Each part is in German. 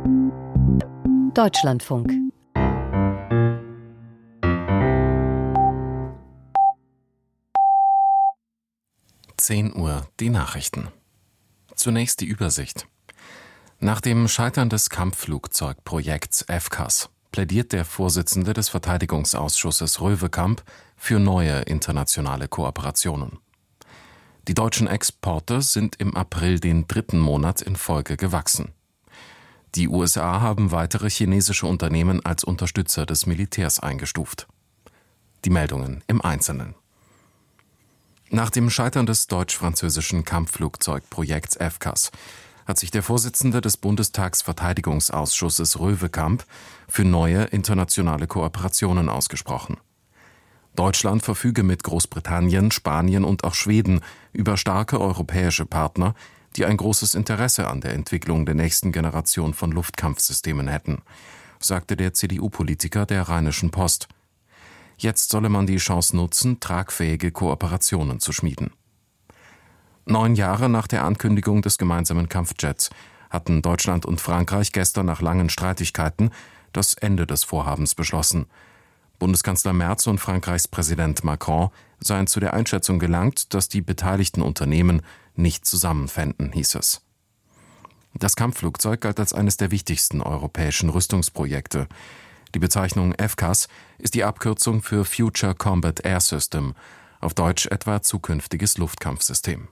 Deutschlandfunk. Uhr, die Nachrichten. Zunächst die Übersicht. Nach dem Scheitern des Kampfflugzeugprojekts FCAS plädiert der Vorsitzende des Verteidigungsausschusses Röwekamp für neue internationale Kooperationen. Die deutschen Exporte sind im April den 3. Monat in Folge gewachsen. Die USA haben weitere chinesische Unternehmen als Unterstützer des Militärs eingestuft. Die Meldungen im Einzelnen. Nach dem Scheitern des deutsch-französischen Kampfflugzeugprojekts FCAS hat sich der Vorsitzende des Bundestagsverteidigungsausschusses Röwekamp für neue internationale Kooperationen ausgesprochen. Deutschland verfüge mit Großbritannien, Spanien und auch Schweden über starke europäische Partner, die ein großes Interesse an der Entwicklung der nächsten Generation von Luftkampfsystemen hätten, sagte der CDU-Politiker der Rheinischen Post. Jetzt solle man die Chance nutzen, tragfähige Kooperationen zu schmieden. 9 Jahre nach der Ankündigung des gemeinsamen Kampfjets hatten Deutschland und Frankreich gestern nach langen Streitigkeiten das Ende des Vorhabens beschlossen. Bundeskanzler Merz und Frankreichs Präsident Macron seien zu der Einschätzung gelangt, dass die beteiligten Unternehmen nicht zusammenfänden, hieß es. Das Kampfflugzeug galt als eines der wichtigsten europäischen Rüstungsprojekte. Die Bezeichnung FCAS ist die Abkürzung für Future Combat Air System, auf Deutsch etwa zukünftiges Luftkampfsystem.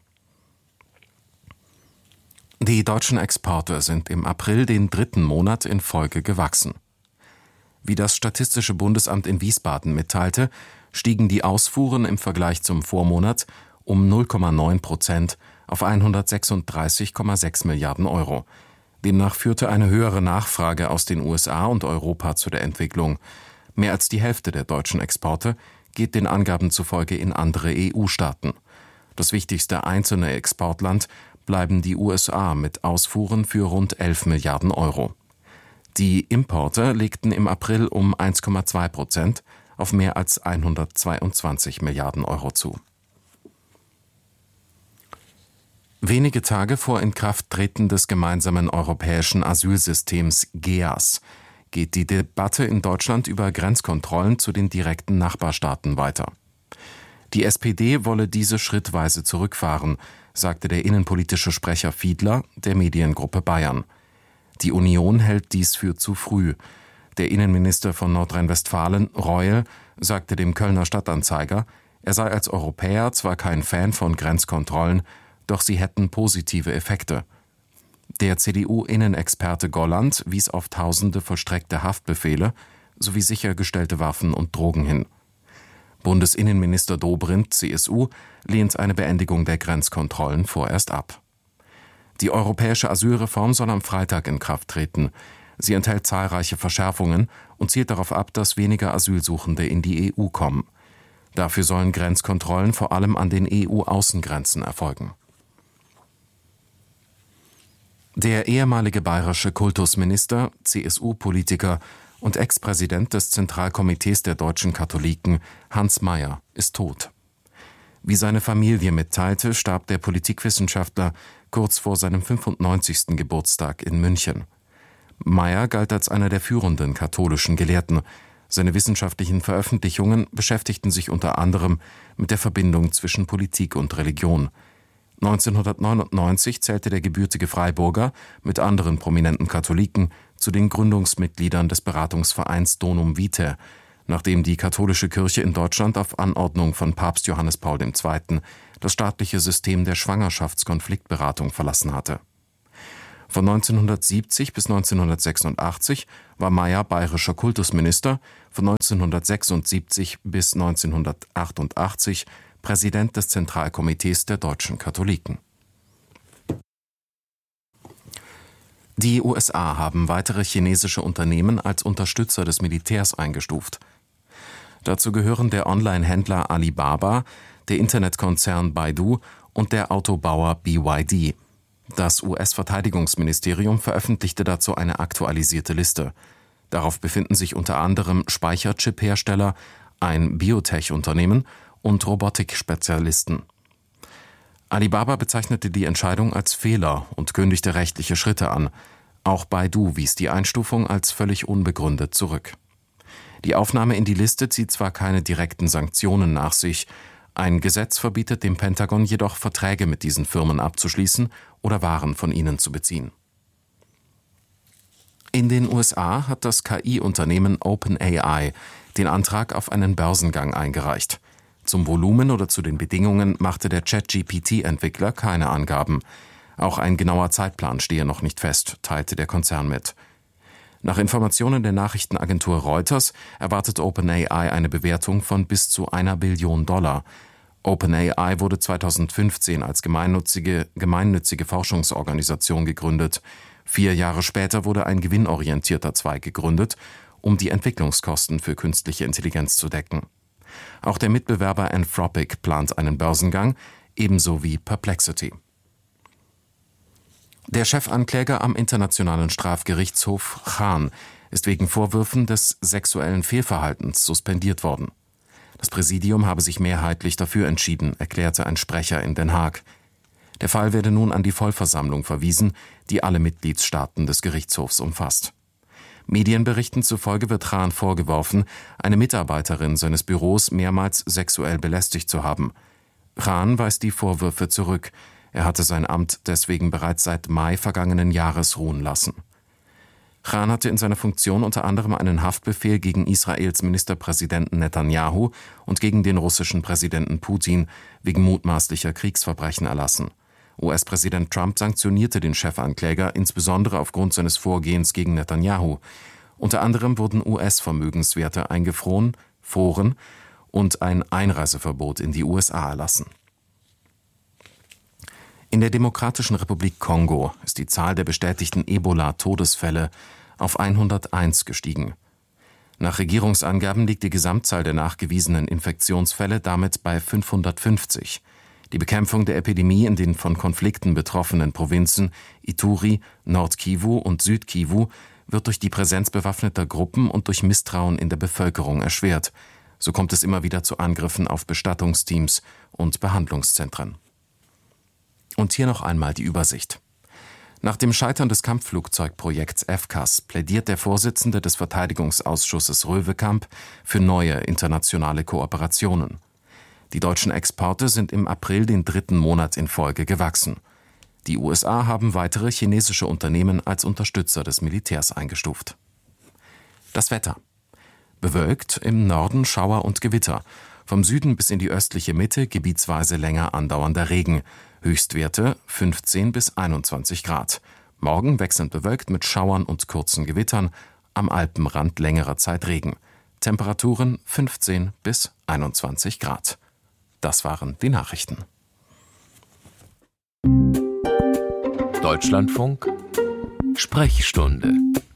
Die deutschen Exporte sind im April den 3. Monat in Folge gewachsen. Wie das Statistische Bundesamt in Wiesbaden mitteilte, stiegen die Ausfuhren im Vergleich zum Vormonat um 0,9% auf 136,6 Milliarden Euro. Demnach führte eine höhere Nachfrage aus den USA und Europa zu der Entwicklung. Mehr als die Hälfte der deutschen Exporte geht den Angaben zufolge in andere EU-Staaten. Das wichtigste einzelne Exportland bleiben die USA mit Ausfuhren für rund 11 Milliarden Euro. Die Importe legten im April um 1,2% auf mehr als 122 Milliarden Euro zu. Wenige Tage vor Inkrafttreten des gemeinsamen europäischen Asylsystems GEAS geht die Debatte in Deutschland über Grenzkontrollen zu den direkten Nachbarstaaten weiter. Die SPD wolle diese schrittweise zurückfahren, sagte der innenpolitische Sprecher Fiedler der Mediengruppe Bayern. Die Union hält dies für zu früh. Der Innenminister von Nordrhein-Westfalen, Reul, sagte dem Kölner Stadtanzeiger, er sei als Europäer zwar kein Fan von Grenzkontrollen, doch sie hätten positive Effekte. Der CDU-Innenexperte Golland wies auf tausende vollstreckte Haftbefehle sowie sichergestellte Waffen und Drogen hin. Bundesinnenminister Dobrindt, CSU, lehnt eine Beendigung der Grenzkontrollen vorerst ab. Die europäische Asylreform soll am Freitag in Kraft treten. Sie enthält zahlreiche Verschärfungen und zielt darauf ab, dass weniger Asylsuchende in die EU kommen. Dafür sollen Grenzkontrollen vor allem an den EU-Außengrenzen erfolgen. Der ehemalige bayerische Kultusminister, CSU-Politiker und Ex-Präsident des Zentralkomitees der deutschen Katholiken, Hans Mayer, ist tot. Wie seine Familie mitteilte, starb der Politikwissenschaftler kurz vor seinem 95. Geburtstag in München. Mayer galt als einer der führenden katholischen Gelehrten. Seine wissenschaftlichen Veröffentlichungen beschäftigten sich unter anderem mit der Verbindung zwischen Politik und Religion. 1999 zählte der gebürtige Freiburger mit anderen prominenten Katholiken zu den Gründungsmitgliedern des Beratungsvereins Donum Vitae, nachdem die katholische Kirche in Deutschland auf Anordnung von Papst Johannes Paul II. Das staatliche System der Schwangerschaftskonfliktberatung verlassen hatte. Von 1970 bis 1986 war Mayer bayerischer Kultusminister, von 1976 bis 1988 Präsident des Zentralkomitees der deutschen Katholiken. Die USA haben weitere chinesische Unternehmen als Unterstützer des Militärs eingestuft. Dazu gehören der Online-Händler Alibaba, der Internetkonzern Baidu und der Autobauer BYD. Das US-Verteidigungsministerium veröffentlichte dazu eine aktualisierte Liste. Darauf befinden sich unter anderem Speicherchip-Hersteller, ein Biotech-Unternehmen und Robotik-Spezialisten. Alibaba bezeichnete die Entscheidung als Fehler und kündigte rechtliche Schritte an. Auch Baidu wies die Einstufung als völlig unbegründet zurück. Die Aufnahme in die Liste zieht zwar keine direkten Sanktionen nach sich, ein Gesetz verbietet dem Pentagon jedoch, Verträge mit diesen Firmen abzuschließen oder Waren von ihnen zu beziehen. In den USA hat das KI-Unternehmen OpenAI den Antrag auf einen Börsengang eingereicht. Zum Volumen oder zu den Bedingungen machte der ChatGPT-Entwickler keine Angaben. Auch ein genauer Zeitplan stehe noch nicht fest, teilte der Konzern mit. Nach Informationen der Nachrichtenagentur Reuters erwartet OpenAI eine Bewertung von bis zu $1 Billion. OpenAI wurde 2015 als gemeinnützige Forschungsorganisation gegründet. 4 Jahre später wurde ein gewinnorientierter Zweig gegründet, um die Entwicklungskosten für künstliche Intelligenz zu decken. Auch der Mitbewerber Anthropic plant einen Börsengang, ebenso wie Perplexity. Der Chefankläger am Internationalen Strafgerichtshof Khan ist wegen Vorwürfen des sexuellen Fehlverhaltens suspendiert worden. Das Präsidium habe sich mehrheitlich dafür entschieden, erklärte ein Sprecher in Den Haag. Der Fall werde nun an die Vollversammlung verwiesen, die alle Mitgliedstaaten des Gerichtshofs umfasst. Medienberichten zufolge wird Khan vorgeworfen, eine Mitarbeiterin seines Büros mehrmals sexuell belästigt zu haben. Khan weist die Vorwürfe zurück. Er hatte sein Amt deswegen bereits seit Mai vergangenen Jahres ruhen lassen. Khan hatte in seiner Funktion unter anderem einen Haftbefehl gegen Israels Ministerpräsidenten Netanyahu und gegen den russischen Präsidenten Putin wegen mutmaßlicher Kriegsverbrechen erlassen. US-Präsident Trump sanktionierte den Chefankläger insbesondere aufgrund seines Vorgehens gegen Netanyahu. Unter anderem wurden US-Vermögenswerte eingefroren und ein Einreiseverbot in die USA erlassen. In der Demokratischen Republik Kongo ist die Zahl der bestätigten Ebola-Todesfälle auf 101 gestiegen. Nach Regierungsangaben liegt die Gesamtzahl der nachgewiesenen Infektionsfälle damit bei 550. Die Bekämpfung der Epidemie in den von Konflikten betroffenen Provinzen Ituri, Nord-Kivu und Süd-Kivu wird durch die Präsenz bewaffneter Gruppen und durch Misstrauen in der Bevölkerung erschwert. So kommt es immer wieder zu Angriffen auf Bestattungsteams und Behandlungszentren. Und hier noch einmal die Übersicht. Nach dem Scheitern des Kampfflugzeugprojekts FCAS plädiert der Vorsitzende des Verteidigungsausschusses Röwekamp für neue internationale Kooperationen. Die deutschen Exporte sind im April den 3. Monat in Folge gewachsen. Die USA haben weitere chinesische Unternehmen als Unterstützer des Militärs eingestuft. Das Wetter. Bewölkt, im Norden Schauer und Gewitter. Vom Süden bis in die östliche Mitte gebietsweise länger andauernder Regen. Höchstwerte 15 bis 21 Grad. Morgen wechselnd bewölkt mit Schauern und kurzen Gewittern. Am Alpenrand längerer Zeit Regen. Temperaturen 15 bis 21 Grad. Das waren die Nachrichten. Deutschlandfunk Sprechstunde.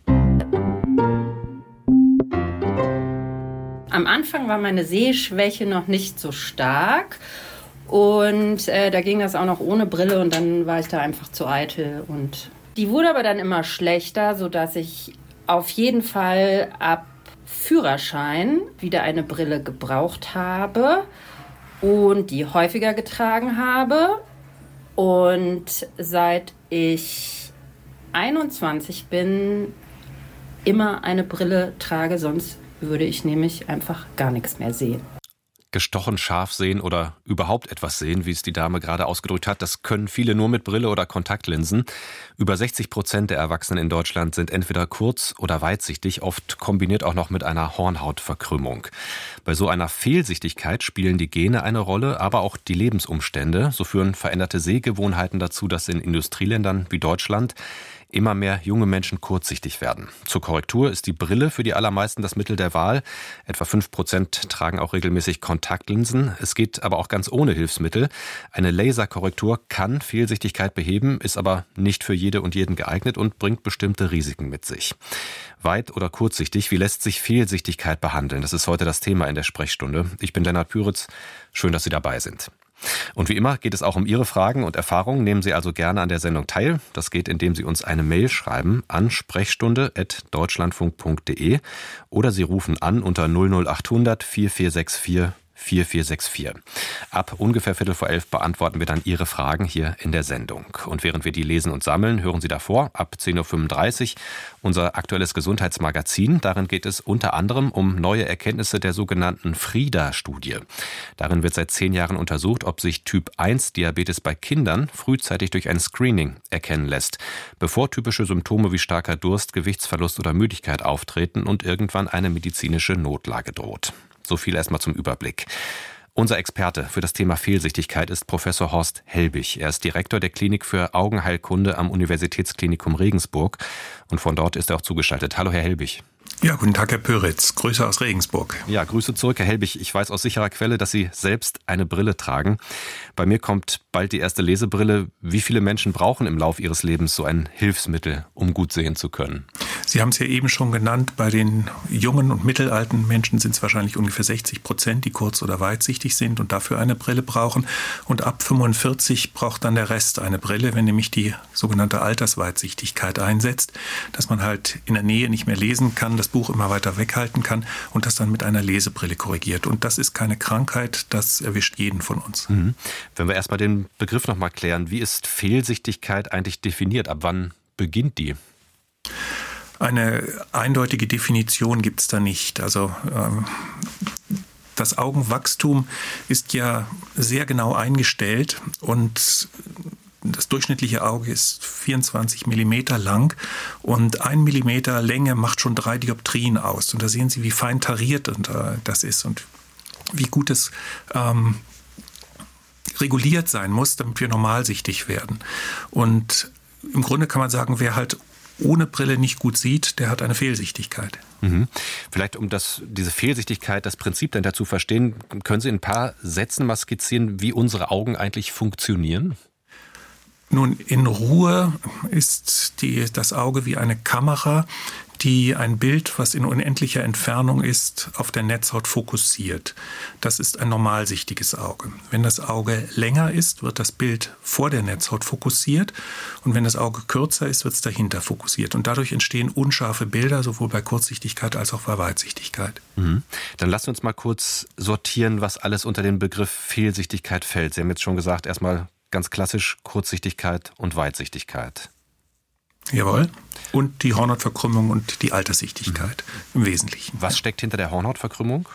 Am Anfang war meine Sehschwäche noch nicht so stark und da ging das auch noch ohne Brille und dann war ich da einfach zu eitel. Und die wurde aber dann immer schlechter, sodass ich auf jeden Fall ab Führerschein wieder eine Brille gebraucht habe und die häufiger getragen habe. Und seit ich 21 bin, immer eine Brille trage, sonst würde ich nämlich einfach gar nichts mehr sehen. Gestochen scharf sehen oder überhaupt etwas sehen, wie es die Dame gerade ausgedrückt hat, das können viele nur mit Brille oder Kontaktlinsen. Über 60% der Erwachsenen in Deutschland sind entweder kurz- oder weitsichtig, oft kombiniert auch noch mit einer Hornhautverkrümmung. Bei so einer Fehlsichtigkeit spielen die Gene eine Rolle, aber auch die Lebensumstände. So führen veränderte Sehgewohnheiten dazu, dass in Industrieländern wie Deutschland immer mehr junge Menschen kurzsichtig werden. Zur Korrektur ist die Brille für die allermeisten das Mittel der Wahl. Etwa 5% tragen auch regelmäßig Kontaktlinsen. Es geht aber auch ganz ohne Hilfsmittel. Eine Laserkorrektur kann Fehlsichtigkeit beheben, ist aber nicht für jede und jeden geeignet und bringt bestimmte Risiken mit sich. Weit- oder kurzsichtig, wie lässt sich Fehlsichtigkeit behandeln? Das ist heute das Thema in der Sprechstunde. Ich bin Lennart Püritz. Schön, dass Sie dabei sind. Und wie immer geht es auch um Ihre Fragen und Erfahrungen. Nehmen Sie also gerne an der Sendung teil. Das geht, indem Sie uns eine Mail schreiben an sprechstunde@deutschlandfunk.de oder Sie rufen an unter 00800 4464 4464. Ab ungefähr 10:15 beantworten wir dann Ihre Fragen hier in der Sendung. Und während wir die lesen und sammeln, hören Sie davor ab 10:35 Uhr unser aktuelles Gesundheitsmagazin. Darin geht es unter anderem um neue Erkenntnisse der sogenannten FRIDA-Studie. Darin wird seit 10 Jahren untersucht, ob sich Typ-1-Diabetes bei Kindern frühzeitig durch ein Screening erkennen lässt, bevor typische Symptome wie starker Durst, Gewichtsverlust oder Müdigkeit auftreten und irgendwann eine medizinische Notlage droht. So viel erstmal zum Überblick. Unser Experte für das Thema Fehlsichtigkeit ist Professor Horst Helbig. Er ist Direktor der Klinik für Augenheilkunde am Universitätsklinikum Regensburg und von dort ist er auch zugeschaltet. Hallo, Herr Helbig. Ja, guten Tag, Herr Pöritz. Grüße aus Regensburg. Ja, Grüße zurück, Herr Helbig. Ich weiß aus sicherer Quelle, dass Sie selbst eine Brille tragen. Bei mir kommt bald die erste Lesebrille. Wie viele Menschen brauchen im Lauf ihres Lebens so ein Hilfsmittel, um gut sehen zu können? Sie haben es ja eben schon genannt, bei den jungen und mittelalten Menschen sind es wahrscheinlich ungefähr 60%, die kurz- oder weitsichtig sind und dafür eine Brille brauchen. Und ab 45 braucht dann der Rest eine Brille, wenn nämlich die sogenannte Altersweitsichtigkeit einsetzt, dass man halt in der Nähe nicht mehr lesen kann, das Buch immer weiter weghalten kann und das dann mit einer Lesebrille korrigiert. Und das ist keine Krankheit, das erwischt jeden von uns. Wenn wir erstmal den Begriff nochmal klären, wie ist Fehlsichtigkeit eigentlich definiert? Ab wann beginnt die? Eine eindeutige Definition gibt es da nicht. Also das Augenwachstum ist ja sehr genau eingestellt und das durchschnittliche Auge ist 24 Millimeter lang und 1 Millimeter Länge macht schon 3 Dioptrien aus. Und da sehen Sie, wie fein tariert das ist und wie gut es reguliert sein muss, damit wir normalsichtig werden. Und im Grunde kann man sagen, wer halt ohne Brille nicht gut sieht, der hat eine Fehlsichtigkeit. Vielleicht, um diese Fehlsichtigkeit, das Prinzip dahinter zu verstehen, können Sie in ein paar Sätzen mal skizzieren, wie unsere Augen eigentlich funktionieren? Nun, in Ruhe ist das Auge wie eine Kamera, die ein Bild, was in unendlicher Entfernung ist, auf der Netzhaut fokussiert. Das ist ein normalsichtiges Auge. Wenn das Auge länger ist, wird das Bild vor der Netzhaut fokussiert und wenn das Auge kürzer ist, wird es dahinter fokussiert. Und dadurch entstehen unscharfe Bilder, sowohl bei Kurzsichtigkeit als auch bei Weitsichtigkeit. Dann lassen wir uns mal kurz sortieren, was alles unter den Begriff Fehlsichtigkeit fällt. Sie haben jetzt schon gesagt, erstmal ganz klassisch Kurzsichtigkeit und Weitsichtigkeit. Jawohl. Und die Hornhautverkrümmung und die Alterssichtigkeit im Wesentlichen. Was steckt hinter der Hornhautverkrümmung?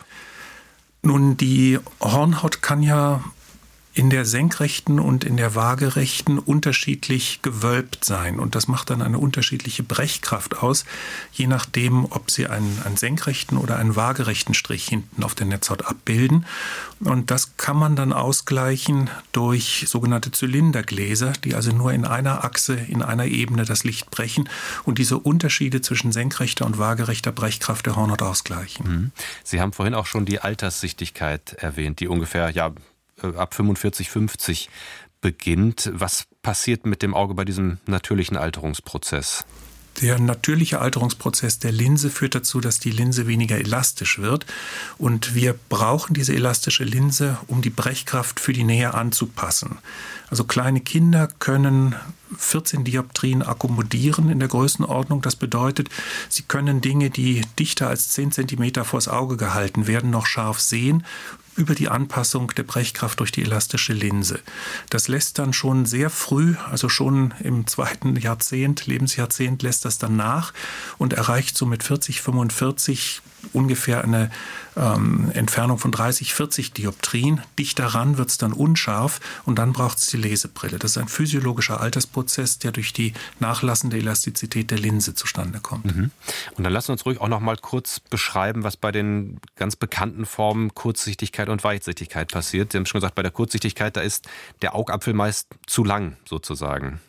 Nun, die Hornhaut kann ja in der senkrechten und in der waagerechten unterschiedlich gewölbt sein. Und das macht dann eine unterschiedliche Brechkraft aus, je nachdem, ob Sie einen senkrechten oder einen waagerechten Strich hinten auf der Netzhaut abbilden. Und das kann man dann ausgleichen durch sogenannte Zylindergläser, die also nur in einer Achse, in einer Ebene das Licht brechen und diese Unterschiede zwischen senkrechter und waagerechter Brechkraft der Hornhaut ausgleichen. Sie haben vorhin auch schon die Alterssichtigkeit erwähnt, die ungefähr ab 45, 50 beginnt. Was passiert mit dem Auge bei diesem natürlichen Alterungsprozess? Der natürliche Alterungsprozess der Linse führt dazu, dass die Linse weniger elastisch wird. Und wir brauchen diese elastische Linse, um die Brechkraft für die Nähe anzupassen. Also kleine Kinder können 14 Dioptrien akkommodieren in der Größenordnung. Das bedeutet, sie können Dinge, die dichter als 10 Zentimeter vors Auge gehalten werden, noch scharf sehen, über die Anpassung der Brechkraft durch die elastische Linse. Das lässt dann schon sehr früh, also schon im 2. Lebensjahrzehnt lässt das dann nach und erreicht so mit 40, 45 ungefähr eine Entfernung von 30, 40 Dioptrien. Dichter ran wird es dann unscharf und dann braucht es die Lesebrille. Das ist ein physiologischer Altersprozess, der durch die nachlassende Elastizität der Linse zustande kommt. Und dann lassen wir uns ruhig auch noch mal kurz beschreiben, was bei den ganz bekannten Formen Kurzsichtigkeit und Weitsichtigkeit passiert. Sie haben schon gesagt, bei der Kurzsichtigkeit, da ist der Augapfel meist zu lang sozusagen.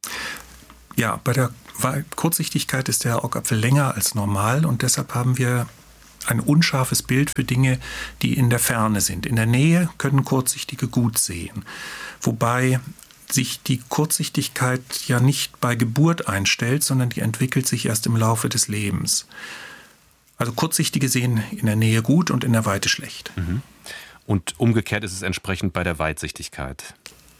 Ja, bei der Kurzsichtigkeit ist der Augapfel länger als normal und deshalb haben wir ein unscharfes Bild für Dinge, die in der Ferne sind. In der Nähe können Kurzsichtige gut sehen, wobei sich die Kurzsichtigkeit ja nicht bei Geburt einstellt, sondern die entwickelt sich erst im Laufe des Lebens. Also Kurzsichtige sehen in der Nähe gut und in der Weite schlecht. Und umgekehrt ist es entsprechend bei der Weitsichtigkeit?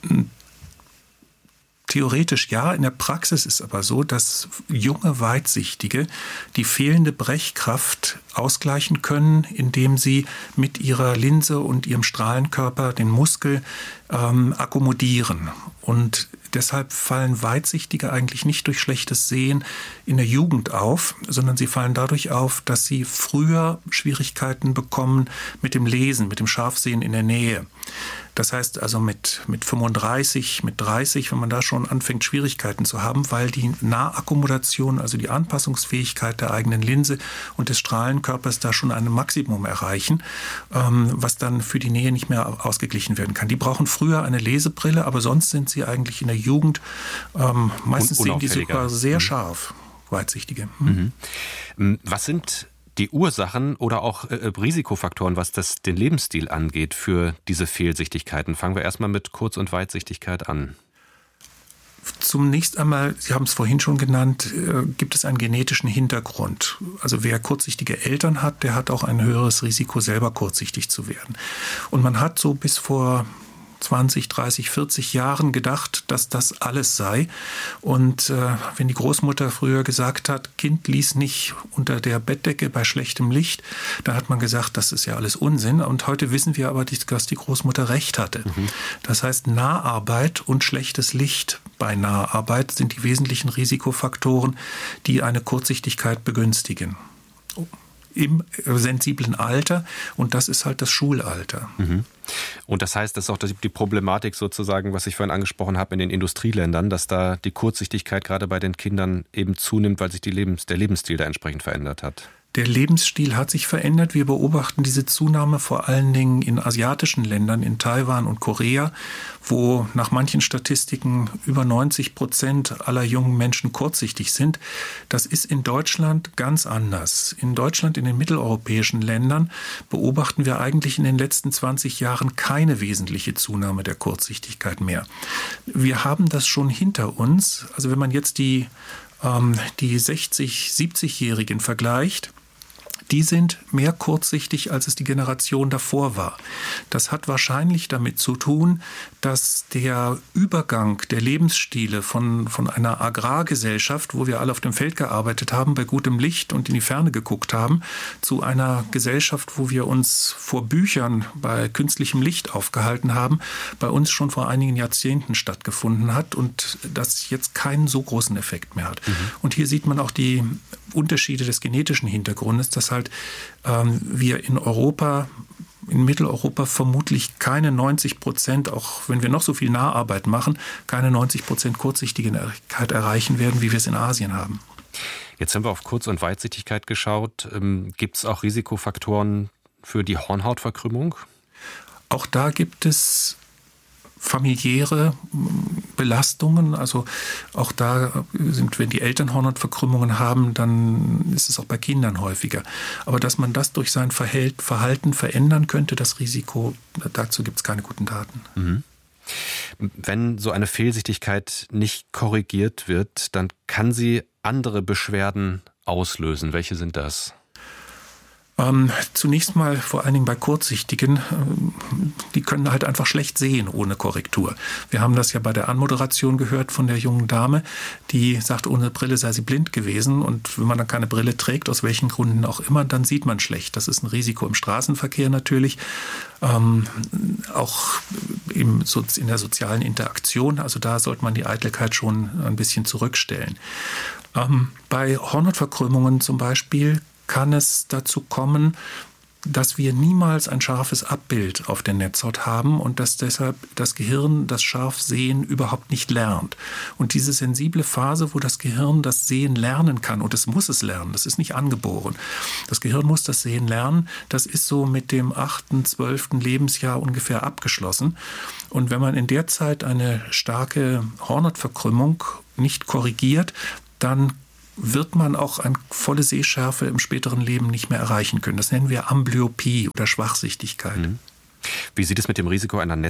Theoretisch ja, in der Praxis ist aber so, dass junge Weitsichtige die fehlende Brechkraft ausgleichen können, indem sie mit ihrer Linse und ihrem Strahlenkörper den Muskel akkommodieren. Und deshalb fallen Weitsichtige eigentlich nicht durch schlechtes Sehen in der Jugend auf, sondern sie fallen dadurch auf, dass sie früher Schwierigkeiten bekommen mit dem Lesen, mit dem Scharfsehen in der Nähe. Das heißt also mit 35, mit 30, wenn man da schon anfängt, Schwierigkeiten zu haben, weil die Nahakkommodation, also die Anpassungsfähigkeit der eigenen Linse und des Strahlenkörpers da schon ein Maximum erreichen, was dann für die Nähe nicht mehr ausgeglichen werden kann. Die brauchen früher eine Lesebrille, aber sonst sind sie eigentlich in der Jugend, meistens sehen die sogar sehr scharf, Weitsichtige. Was sind die Ursachen oder auch Risikofaktoren, was den Lebensstil angeht für diese Fehlsichtigkeiten? Fangen wir erstmal mit Kurz- und Weitsichtigkeit an. Zunächst einmal, Sie haben es vorhin schon genannt, gibt es einen genetischen Hintergrund. Also wer kurzsichtige Eltern hat, der hat auch ein höheres Risiko, selber kurzsichtig zu werden. Und man hat so bis vor 20, 30, 40 Jahren gedacht, dass das alles sei. Und wenn die Großmutter früher gesagt hat, Kind, lies nicht unter der Bettdecke bei schlechtem Licht, dann hat man gesagt, das ist ja alles Unsinn. Und heute wissen wir aber, dass die Großmutter recht hatte. Das heißt, Naharbeit und schlechtes Licht bei Naharbeit sind die wesentlichen Risikofaktoren, die eine Kurzsichtigkeit begünstigen. Im sensiblen Alter, und das ist halt das Schulalter. Und das heißt, das ist auch die Problematik sozusagen, was ich vorhin angesprochen habe in den Industrieländern, dass da die Kurzsichtigkeit gerade bei den Kindern eben zunimmt, weil sich der Lebensstil da entsprechend verändert hat. Der Lebensstil hat sich verändert. Wir beobachten diese Zunahme vor allen Dingen in asiatischen Ländern, in Taiwan und Korea, wo nach manchen Statistiken über 90% aller jungen Menschen kurzsichtig sind. Das ist in Deutschland ganz anders. In Deutschland, in den mitteleuropäischen Ländern, beobachten wir eigentlich in den letzten 20 Jahren keine wesentliche Zunahme der Kurzsichtigkeit mehr. Wir haben das schon hinter uns. Also wenn man jetzt die 60-, 70-Jährigen vergleicht, die sind mehr kurzsichtig, als es die Generation davor war. Das hat wahrscheinlich damit zu tun, dass der Übergang der Lebensstile von einer Agrargesellschaft, wo wir alle auf dem Feld gearbeitet haben, bei gutem Licht und in die Ferne geguckt haben, zu einer Gesellschaft, wo wir uns vor Büchern bei künstlichem Licht aufgehalten haben, bei uns schon vor einigen Jahrzehnten stattgefunden hat und das jetzt keinen so großen Effekt mehr hat. Und hier sieht man auch die Unterschiede des genetischen Hintergrundes, dass halt wir in Europa, in Mitteleuropa vermutlich keine 90%, auch wenn wir noch so viel Naharbeit machen, keine 90% Kurzsichtigkeit erreichen werden, wie wir es in Asien haben. Jetzt haben wir auf Kurz- und Weitsichtigkeit geschaut. Gibt es auch Risikofaktoren für die Hornhautverkrümmung? Auch da gibt es familiäre Belastungen, also auch da wenn die Eltern Hornhautverkrümmungen haben, dann ist es auch bei Kindern häufiger. Aber dass man das durch sein Verhalten verändern könnte, das Risiko, dazu gibt es keine guten Daten. Wenn so eine Fehlsichtigkeit nicht korrigiert wird, dann kann sie andere Beschwerden auslösen. Welche sind das? Zunächst mal vor allen Dingen bei Kurzsichtigen, die können halt einfach schlecht sehen ohne Korrektur. Wir haben das ja bei der Anmoderation gehört von der jungen Dame, die sagt, ohne Brille sei sie blind gewesen und wenn man dann keine Brille trägt, aus welchen Gründen auch immer, dann sieht man schlecht. Das ist ein Risiko im Straßenverkehr natürlich, auch in der sozialen Interaktion, also da sollte man die Eitelkeit schon ein bisschen zurückstellen. Bei Hornhautverkrümmungen zum Beispiel kann es dazu kommen, dass wir niemals ein scharfes Abbild auf der Netzhaut haben und dass deshalb das Gehirn das Scharfsehen überhaupt nicht lernt. Und diese sensible Phase, wo das Gehirn das Sehen lernen kann, und es muss es lernen, das ist nicht angeboren. Das Gehirn muss das Sehen lernen, das ist so mit dem 8., 12. Lebensjahr ungefähr abgeschlossen. Und wenn man in der Zeit eine starke Hornhautverkrümmung nicht korrigiert, dann wird man auch eine volle Sehschärfe im späteren Leben nicht mehr erreichen können. Das nennen wir Amblyopie oder Schwachsichtigkeit. Wie sieht es mit dem Risiko einer Netzhautablösung aus? Kann das auch mit einer unbehandelten Fehlsichtigkeit zusammenhängen?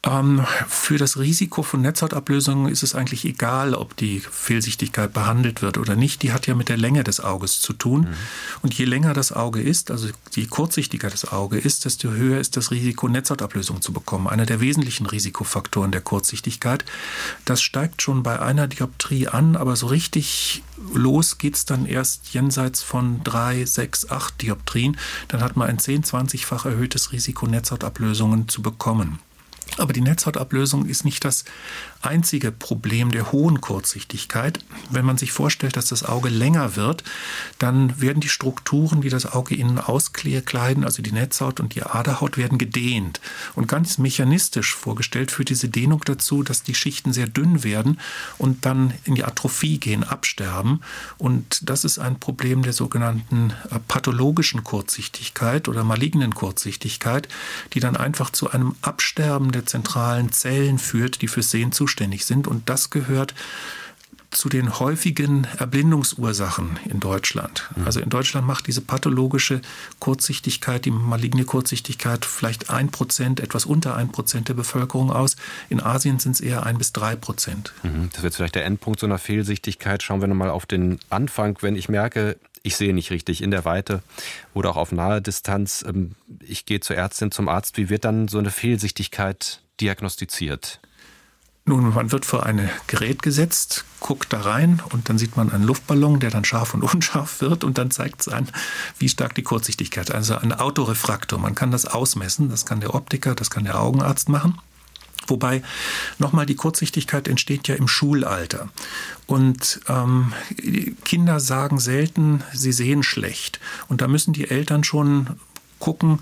Für das Risiko von Netzhautablösungen ist es eigentlich egal, ob die Fehlsichtigkeit behandelt wird oder nicht. Die hat ja mit der Länge des Auges zu tun. Und je länger das Auge ist, also je kurzsichtiger das Auge ist, desto höher ist das Risiko, Netzhautablösung zu bekommen. Einer der wesentlichen Risikofaktoren der Kurzsichtigkeit. Das steigt schon bei einer Dioptrie an, aber so richtig los geht es dann erst jenseits von 3, 6, 8 Dioptrien. Dann hat man ein 10-, 20-fach erhöhtes Risiko, Netzhautablösungen zu bekommen. Aber die Netzhautablösung ist nicht das einzige Problem der hohen Kurzsichtigkeit. Wenn man sich vorstellt, dass das Auge länger wird, dann werden die Strukturen, die das Auge innen auskleiden, also die Netzhaut und die Aderhaut, werden gedehnt. Und ganz mechanistisch vorgestellt führt diese Dehnung dazu, dass die Schichten sehr dünn werden und dann in die Atrophie gehen, absterben. Und das ist ein Problem der sogenannten pathologischen Kurzsichtigkeit oder malignen Kurzsichtigkeit, die dann einfach zu einem Absterben der zentralen Zellen führt, die fürs Sehen zuständig sind. Und das gehört zu den häufigen Erblindungsursachen in Deutschland. Also in Deutschland macht diese pathologische Kurzsichtigkeit, die maligne Kurzsichtigkeit vielleicht 1%, etwas unter 1% der Bevölkerung aus. In Asien sind es eher 1-3%. Das wird vielleicht der Endpunkt so einer Fehlsichtigkeit. Schauen wir nochmal auf den Anfang. Wenn ich merke, ich sehe nicht richtig in der Weite oder auch auf nahe Distanz, ich gehe zur Ärztin, zum Arzt. Wie wird dann so eine Fehlsichtigkeit diagnostiziert? Nun, man wird vor ein Gerät gesetzt, guckt da rein und dann sieht man einen Luftballon, der dann scharf und unscharf wird und dann zeigt es an, wie stark die Kurzsichtigkeit ist. Also ein Autorefraktor, man kann das ausmessen, das kann der Optiker, das kann der Augenarzt machen. Wobei, nochmal, die Kurzsichtigkeit entsteht ja im Schulalter. Und Kinder sagen selten, sie sehen schlecht. Und da müssen die Eltern schon gucken,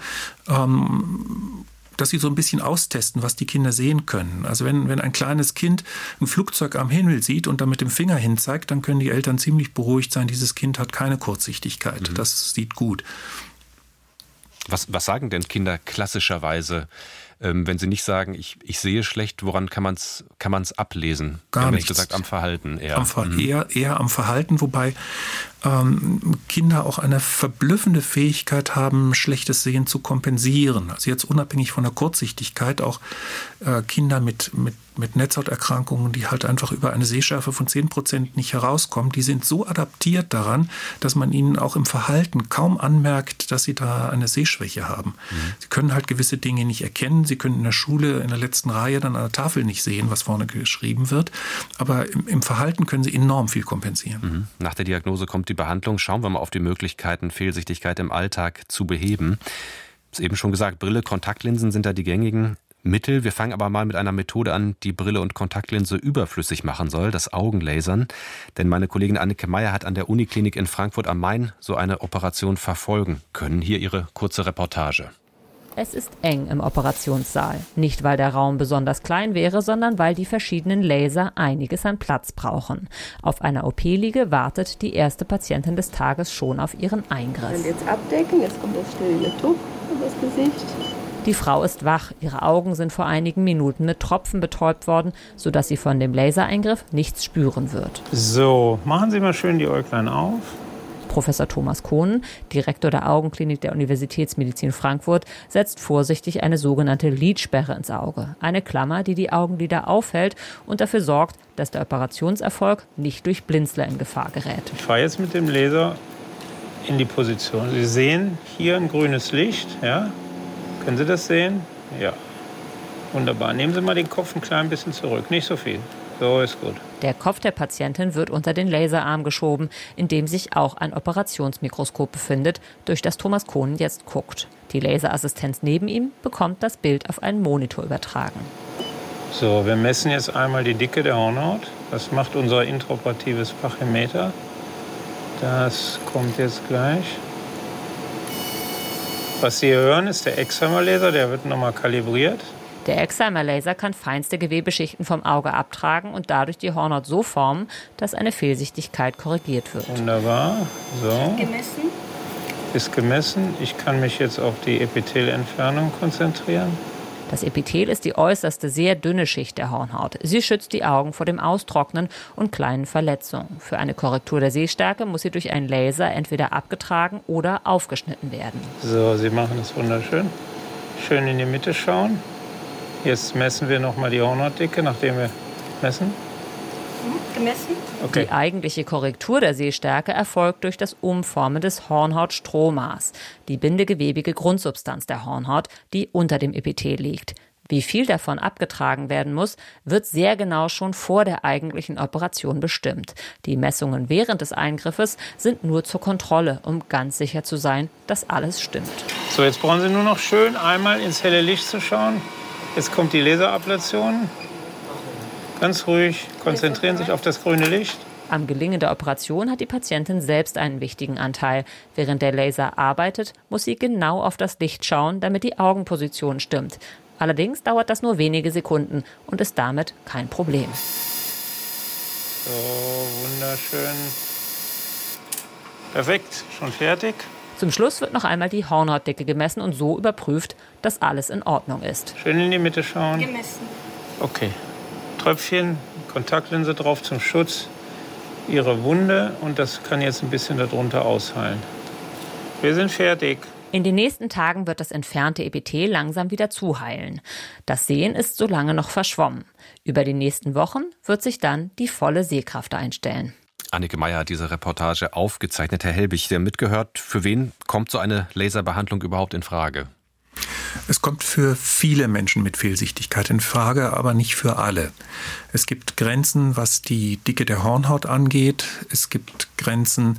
dass sie so ein bisschen austesten, was die Kinder sehen können. Also wenn ein kleines Kind ein Flugzeug am Himmel sieht und da mit dem Finger hinzeigt, dann können die Eltern ziemlich beruhigt sein, dieses Kind hat keine Kurzsichtigkeit. Das sieht gut. Was sagen denn Kinder klassischerweise, wenn sie nicht sagen, ich sehe schlecht, woran kann man's ablesen? Gar nichts. Gesagt, am Verhalten eher. Eher am Verhalten, wobei Kinder auch eine verblüffende Fähigkeit haben, schlechtes Sehen zu kompensieren. Also jetzt unabhängig von der Kurzsichtigkeit, auch Kinder mit Netzhauterkrankungen, die halt einfach über eine Sehschärfe von 10% nicht herauskommen, die sind so adaptiert daran, dass man ihnen auch im Verhalten kaum anmerkt, dass sie da eine Sehschwäche haben. Sie können halt gewisse Dinge nicht erkennen. Sie können in der Schule in der letzten Reihe dann an der Tafel nicht sehen, was vorne geschrieben wird. Aber im Verhalten können sie enorm viel kompensieren. Nach der Diagnose kommt die Behandlung. Schauen wir mal auf die Möglichkeiten, Fehlsichtigkeit im Alltag zu beheben. Ich habe es eben schon gesagt, Brille, Kontaktlinsen sind da die gängigen Mittel. Wir fangen aber mal mit einer Methode an, die Brille und Kontaktlinse überflüssig machen soll, das Augenlasern. Denn meine Kollegin Anneke Meyer hat an der Uniklinik in Frankfurt am Main so eine Operation verfolgen können. Hier ihre kurze Reportage. Es ist eng im Operationssaal. Nicht, weil der Raum besonders klein wäre, sondern weil die verschiedenen Laser einiges an Platz brauchen. Auf einer OP-Liege wartet die erste Patientin des Tages schon auf ihren Eingriff. Und jetzt abdecken, jetzt kommt das sterile Tuch über das Gesicht. Die Frau ist wach. Ihre Augen sind vor einigen Minuten mit Tropfen betäubt worden, sodass sie von dem Lasereingriff nichts spüren wird. So, machen Sie mal schön die Äuglein auf. Professor Thomas Kohnen, Direktor der Augenklinik der Universitätsmedizin Frankfurt, setzt vorsichtig eine sogenannte Lidsperre ins Auge. Eine Klammer, die die Augenlider aufhält und dafür sorgt, dass der Operationserfolg nicht durch Blinzler in Gefahr gerät. Ich fahre jetzt mit dem Laser in die Position. Sie sehen hier ein grünes Licht. Ja? Können Sie das sehen? Ja. Wunderbar. Nehmen Sie mal den Kopf ein klein bisschen zurück. Nicht so viel. So ist gut. Der Kopf der Patientin wird unter den Laserarm geschoben, in dem sich auch ein Operationsmikroskop befindet, durch das Thomas Kohnen jetzt guckt. Die Laserassistenz neben ihm bekommt das Bild auf einen Monitor übertragen. So, wir messen jetzt einmal die Dicke der Hornhaut. Das macht unser intraoperatives Pachymeter. Das kommt jetzt gleich. Was Sie hier hören, ist der Excimer-Laser. Der wird nochmal kalibriert. Der Excimer-Laser kann feinste Gewebeschichten vom Auge abtragen und dadurch die Hornhaut so formen, dass eine Fehlsichtigkeit korrigiert wird. Wunderbar. So. Gemessen. Ist gemessen. Ich kann mich jetzt auf die Epithelentfernung konzentrieren. Das Epithel ist die äußerste, sehr dünne Schicht der Hornhaut. Sie schützt die Augen vor dem Austrocknen und kleinen Verletzungen. Für eine Korrektur der Sehstärke muss sie durch einen Laser entweder abgetragen oder aufgeschnitten werden. So, Sie machen das wunderschön. Schön in die Mitte schauen. Jetzt messen wir nochmal die Hornhautdicke, nachdem wir messen. Gemessen? Okay. Die eigentliche Korrektur der Sehstärke erfolgt durch das Umformen des Hornhautstromas, die bindegewebige Grundsubstanz der Hornhaut, die unter dem Epithel liegt. Wie viel davon abgetragen werden muss, wird sehr genau schon vor der eigentlichen Operation bestimmt. Die Messungen während des Eingriffes sind nur zur Kontrolle, um ganz sicher zu sein, dass alles stimmt. So, jetzt brauchen Sie nur noch schön einmal ins helle Licht zu schauen. Jetzt kommt die Laserablation. Ganz ruhig, konzentrieren sich auf das grüne Licht. Am Gelingen der Operation hat die Patientin selbst einen wichtigen Anteil. Während der Laser arbeitet, muss sie genau auf das Licht schauen, damit die Augenposition stimmt. Allerdings dauert das nur wenige Sekunden und ist damit kein Problem. So, wunderschön. Perfekt, schon fertig. Zum Schluss wird noch einmal die Hornhautdicke gemessen und so überprüft, dass alles in Ordnung ist. Schön in die Mitte schauen. Gemessen. Okay. Tröpfchen, Kontaktlinse drauf zum Schutz Ihrer Wunde und das kann jetzt ein bisschen darunter ausheilen. Wir sind fertig. In den nächsten Tagen wird das entfernte Epithel langsam wieder zuheilen. Das Sehen ist so lange noch verschwommen. Über die nächsten Wochen wird sich dann die volle Sehkraft einstellen. Annike Meyer hat diese Reportage aufgezeichnet. Herr Helbig, der mitgehört, für wen kommt so eine Laserbehandlung überhaupt in Frage? Es kommt für viele Menschen mit Fehlsichtigkeit in Frage, aber nicht für alle. Es gibt Grenzen, was die Dicke der Hornhaut angeht. Es gibt Grenzen,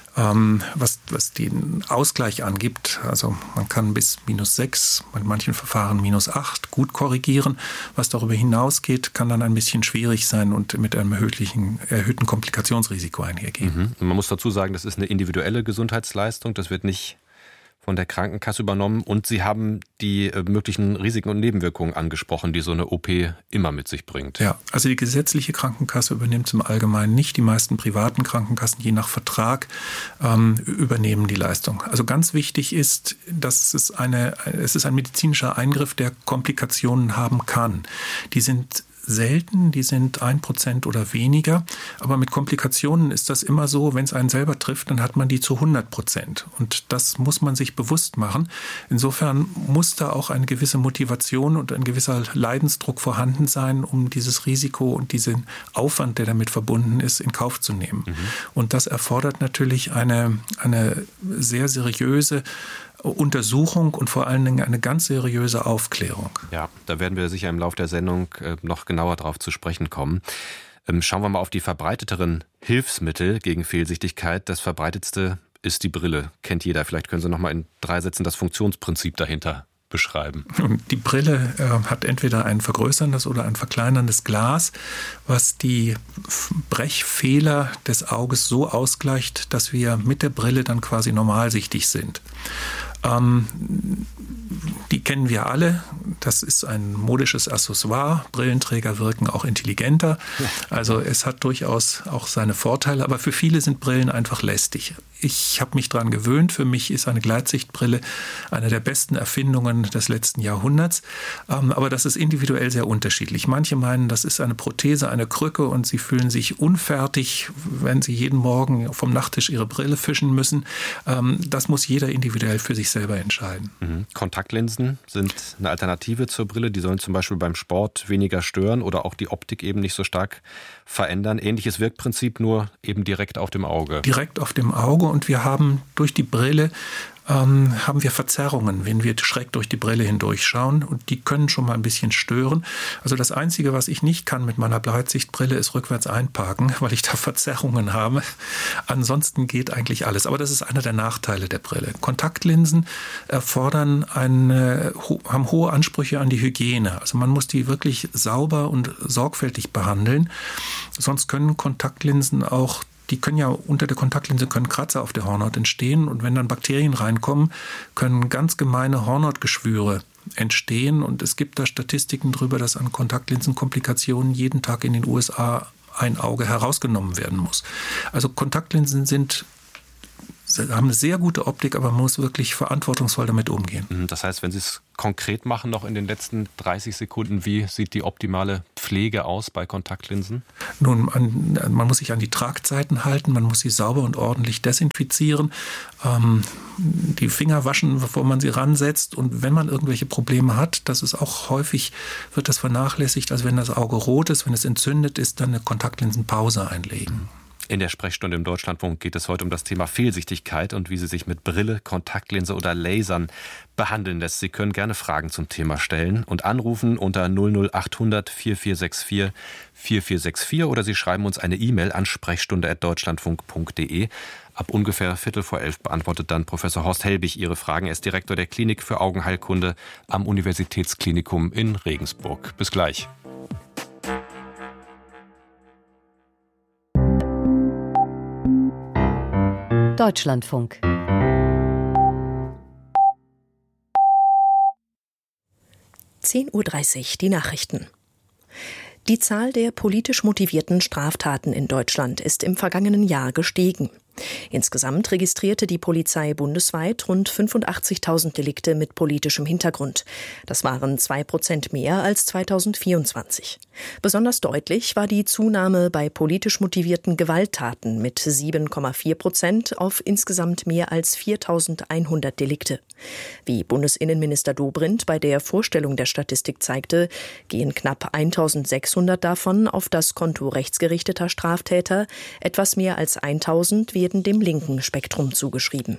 was den Ausgleich angibt. Also man kann bis -6, bei manchen Verfahren -8 gut korrigieren. Was darüber hinausgeht, kann dann ein bisschen schwierig sein und mit einem erhöhten Komplikationsrisiko einhergehen. Man muss dazu sagen, das ist eine individuelle Gesundheitsleistung. Das wird nicht von der Krankenkasse übernommen. Und Sie haben die möglichen Risiken und Nebenwirkungen angesprochen, die so eine OP immer mit sich bringt. Ja, also die gesetzliche Krankenkasse übernimmt es im Allgemeinen nicht. Die meisten privaten Krankenkassen, je nach Vertrag, übernehmen die Leistung. Also ganz wichtig ist, dass es ist ein medizinischer Eingriff, der Komplikationen haben kann. Die sind selten, die sind 1% oder weniger. Aber mit Komplikationen ist das immer so, wenn es einen selber trifft, dann hat man die zu 100%. Und das muss man sich bewusst machen. Insofern muss da auch eine gewisse Motivation und ein gewisser Leidensdruck vorhanden sein, um dieses Risiko und diesen Aufwand, der damit verbunden ist, in Kauf zu nehmen. Und das erfordert natürlich eine sehr seriöse Untersuchung und vor allen Dingen eine ganz seriöse Aufklärung. Ja, da werden wir sicher im Laufe der Sendung noch genauer drauf zu sprechen kommen. Schauen wir mal auf die verbreiteteren Hilfsmittel gegen Fehlsichtigkeit. Das verbreitetste ist die Brille. Kennt jeder. Vielleicht können Sie noch mal in 3 Sätzen das Funktionsprinzip dahinter beschreiben. Die Brille hat entweder ein vergrößerndes oder ein verkleinerndes Glas, was die Brechfehler des Auges so ausgleicht, dass wir mit der Brille dann quasi normalsichtig sind. Die kennen wir alle. Das ist ein modisches Accessoire. Brillenträger wirken auch intelligenter. Also es hat durchaus auch seine Vorteile. Aber für viele sind Brillen einfach lästig. Ich habe mich daran gewöhnt. Für mich ist eine Gleitsichtbrille eine der besten Erfindungen des letzten Jahrhunderts. Aber das ist individuell sehr unterschiedlich. Manche meinen, das ist eine Prothese, eine Krücke und sie fühlen sich unfertig, wenn sie jeden Morgen vom Nachttisch ihre Brille fischen müssen. Das muss jeder individuell für sich selber entscheiden. Kontaktlinsen sind eine Alternative zur Brille. Die sollen zum Beispiel beim Sport weniger stören oder auch die Optik eben nicht so stark verändern. Ähnliches Wirkprinzip, nur eben direkt auf dem Auge. Direkt auf dem Auge und wir haben durch die Brille haben wir Verzerrungen, wenn wir schräg durch die Brille hindurchschauen und die können schon mal ein bisschen stören. Also das Einzige, was ich nicht kann mit meiner Gleitsichtbrille, ist rückwärts einparken, weil ich da Verzerrungen habe. Ansonsten geht eigentlich alles. Aber das ist einer der Nachteile der Brille. Kontaktlinsen haben hohe Ansprüche an die Hygiene. Also man muss die wirklich sauber und sorgfältig behandeln. Sonst können Kontaktlinsen auch unter der Kontaktlinse können Kratzer auf der Hornhaut entstehen und wenn dann Bakterien reinkommen, können ganz gemeine Hornhautgeschwüre entstehen und es gibt da Statistiken darüber, dass an Kontaktlinsenkomplikationen jeden Tag in den USA ein Auge herausgenommen werden muss. Also Kontaktlinsen sind haben eine sehr gute Optik, aber man muss wirklich verantwortungsvoll damit umgehen. Das heißt, wenn Sie es konkret machen, noch in den letzten 30 Sekunden, wie sieht die optimale Pflege aus bei Kontaktlinsen? Nun, man muss sich an die Tragzeiten halten, man muss sie sauber und ordentlich desinfizieren, die Finger waschen, bevor man sie ransetzt. Und wenn man irgendwelche Probleme hat, das ist auch häufig, wird das vernachlässigt. Also wenn das Auge rot ist, wenn es entzündet ist, dann eine Kontaktlinsenpause einlegen. In der Sprechstunde im Deutschlandfunk geht es heute um das Thema Fehlsichtigkeit und wie sie sich mit Brille, Kontaktlinse oder Lasern behandeln lässt. Sie können gerne Fragen zum Thema stellen und anrufen unter 00800 4464 4464 oder Sie schreiben uns eine E-Mail an sprechstunde@deutschlandfunk.de. Ab ungefähr 11:15 beantwortet dann Professor Horst Helbig Ihre Fragen. Er ist Direktor der Klinik für Augenheilkunde am Universitätsklinikum in Regensburg. Bis gleich. Deutschlandfunk. (10:30 Uhr) die Nachrichten. Die Zahl der politisch motivierten Straftaten in Deutschland ist im vergangenen Jahr gestiegen. Insgesamt registrierte die Polizei bundesweit rund 85.000 Delikte mit politischem Hintergrund. Das waren 2% mehr als 2024. Besonders deutlich war die Zunahme bei politisch motivierten Gewalttaten mit 7,4% auf insgesamt mehr als 4.100 Delikte. Wie Bundesinnenminister Dobrindt bei der Vorstellung der Statistik zeigte, gehen knapp 1.600 davon auf das Konto rechtsgerichteter Straftäter, etwas mehr als 1.000 werden dem linken Spektrum zugeschrieben.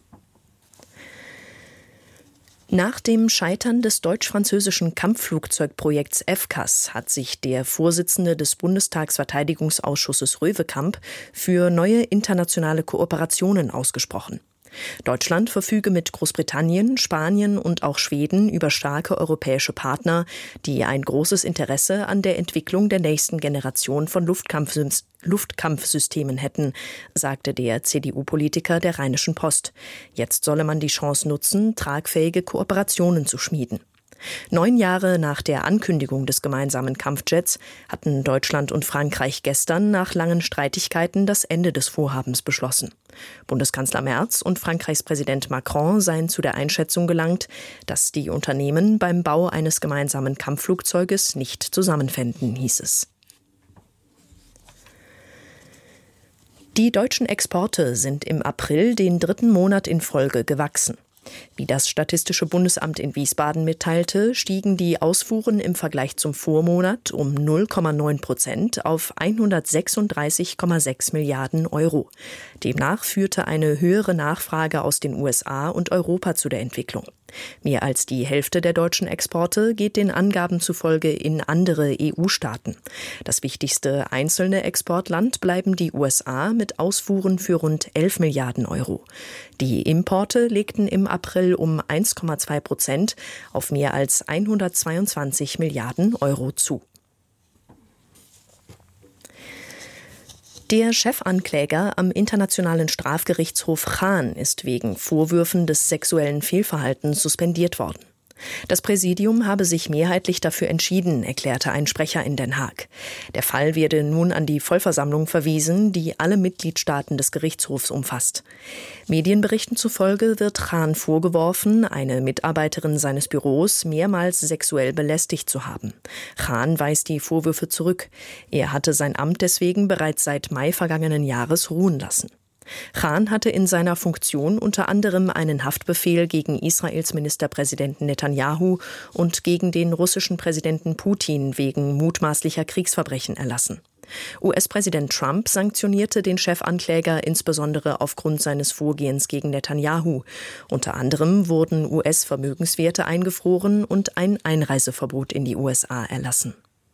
Nach dem Scheitern des deutsch-französischen Kampfflugzeugprojekts FCAS hat sich der Vorsitzende des Bundestagsverteidigungsausschusses Röwekamp für neue internationale Kooperationen ausgesprochen. Deutschland verfüge mit Großbritannien, Spanien und auch Schweden über starke europäische Partner, die ein großes Interesse an der Entwicklung der nächsten Generation von Luftkampfsystemen hätten, sagte der CDU-Politiker der Rheinischen Post. Jetzt solle man die Chance nutzen, tragfähige Kooperationen zu schmieden. 9 Jahre nach der Ankündigung des gemeinsamen Kampfjets hatten Deutschland und Frankreich gestern nach langen Streitigkeiten das Ende des Vorhabens beschlossen. Bundeskanzler Merz und Frankreichs Präsident Macron seien zu der Einschätzung gelangt, dass die Unternehmen beim Bau eines gemeinsamen Kampfflugzeuges nicht zusammenfänden, hieß es. Die deutschen Exporte sind im April den 3. Monat in Folge gewachsen. Wie das Statistische Bundesamt in Wiesbaden mitteilte, stiegen die Ausfuhren im Vergleich zum Vormonat um 0,9% auf 136,6 Milliarden Euro. Demnach führte eine höhere Nachfrage aus den USA und Europa zu der Entwicklung. Mehr als die Hälfte der deutschen Exporte geht den Angaben zufolge in andere EU-Staaten. Das wichtigste einzelne Exportland bleiben die USA mit Ausfuhren für rund 11 Milliarden Euro. Die Importe legten im April um 1,2% auf mehr als 122 Milliarden Euro zu. Der Chefankläger am Internationalen Strafgerichtshof Chan ist wegen Vorwürfen des sexuellen Fehlverhaltens suspendiert worden. Das Präsidium habe sich mehrheitlich dafür entschieden, erklärte ein Sprecher in Den Haag. Der Fall werde nun an die Vollversammlung verwiesen, die alle Mitgliedstaaten des Gerichtshofs umfasst. Medienberichten zufolge wird Chan vorgeworfen, eine Mitarbeiterin seines Büros mehrmals sexuell belästigt zu haben. Chan weist die Vorwürfe zurück. Er hatte sein Amt deswegen bereits seit Mai vergangenen Jahres ruhen lassen. Chan hatte in seiner Funktion unter anderem einen Haftbefehl gegen Israels Ministerpräsidenten Netanyahu und gegen den russischen Präsidenten Putin wegen mutmaßlicher Kriegsverbrechen erlassen. US-Präsident Trump sanktionierte den Chefankläger insbesondere aufgrund seines Vorgehens gegen Netanyahu. Unter anderem wurden US-Vermögenswerte eingefroren und ein Einreiseverbot in die USA erlassen.